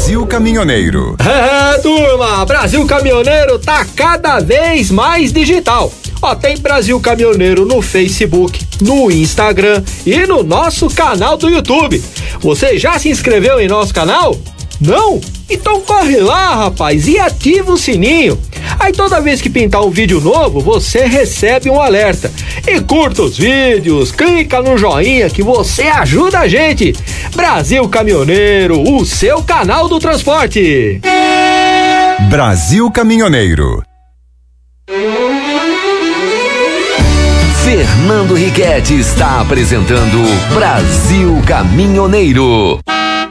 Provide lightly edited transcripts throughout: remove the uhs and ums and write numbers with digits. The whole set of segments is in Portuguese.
Brasil Caminhoneiro. Turma, Brasil Caminhoneiro tá cada vez mais digital. Tem Brasil Caminhoneiro no Facebook, no Instagram e no nosso canal do YouTube. Você já se inscreveu em nosso canal? Não? Então corre lá, rapaz, e ativa o sininho. Aí toda vez que pintar um vídeo novo, você recebe um alerta. E curta os vídeos, clica no joinha que você ajuda a gente. Brasil Caminhoneiro, o seu canal do transporte. Brasil Caminhoneiro. Fernando Riquetti está apresentando Brasil Caminhoneiro.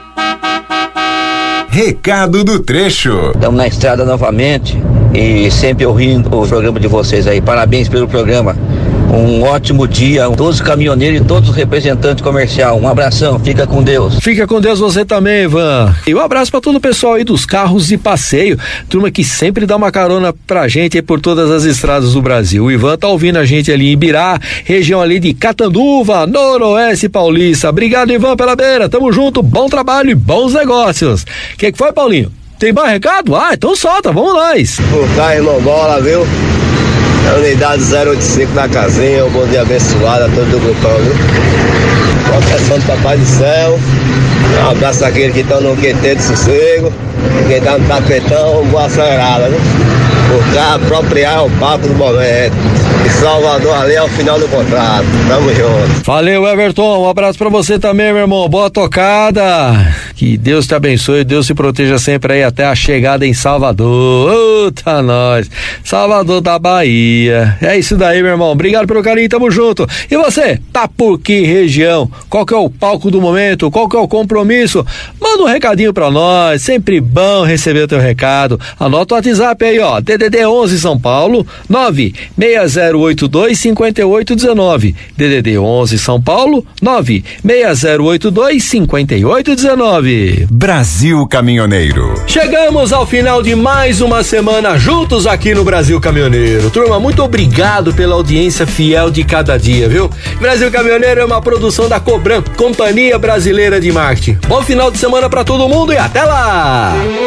Recado do trecho. Estamos na estrada novamente e sempre ouvindo o programa de vocês aí. Parabéns pelo programa. Um ótimo dia a todos os caminhoneiros e todos os representantes comerciais. Um abração, fica com Deus. Fica com Deus você também, Ivan. E um abraço para todo o pessoal aí dos carros de passeio, turma que sempre dá uma carona pra gente aí por todas as estradas do Brasil. O Ivan tá ouvindo a gente ali em Ibirá, região ali de Catanduva, Noroeste Paulista. Obrigado, Ivan, pela beira. Tamo junto, bom trabalho e bons negócios. O que foi, Paulinho? Tem mais recado? Então solta, vamos nós. O carro, irmão, bola, viu? A unidade 085 na casinha, um bom dia abençoado a todo o grupão, viu? Proteção do Papai do Céu. Um abraço àqueles que estão no QT de sossego. Quem tá no tapetão, boa acelerada, viu? O carro apropriar é o papo do momento. E Salvador ali é o final do contrato. Tamo junto. Valeu, Everton. Um abraço pra você também, meu irmão. Boa tocada. Que Deus te abençoe, Deus te proteja sempre aí até a chegada em Salvador. Tá nós. Salvador da Bahia. É isso daí, meu irmão. Obrigado pelo carinho, tamo junto. E você, tá por que região? Qual que é o palco do momento? Qual que é o compromisso? Manda um recadinho pra nós. Sempre bom receber o teu recado. Anota o WhatsApp aí, ó. DDD 11 São Paulo 96082-5819. DDD 11 São Paulo 96082-5819. Brasil Caminhoneiro. Chegamos ao final de mais uma semana juntos aqui no Brasil Caminhoneiro. Turma, muito obrigado pela audiência fiel de cada dia, viu? Brasil Caminhoneiro é uma produção da Cobram, Companhia Brasileira de Marketing. Bom final de semana pra todo mundo e até lá!